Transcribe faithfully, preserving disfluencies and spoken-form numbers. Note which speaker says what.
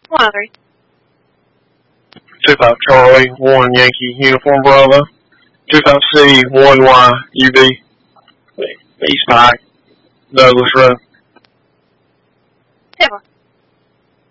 Speaker 1: one three.
Speaker 2: two five Charlie, one Yankee Uniform Bravo. two five C, one Y U B. East Pike, Douglas Road.